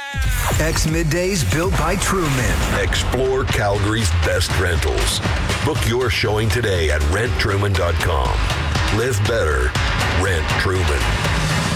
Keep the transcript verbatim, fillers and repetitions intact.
X Middays built by Truman. Explore Calgary's best rentals. Book your showing today at rent truman dot com. Live better. Rent Truman.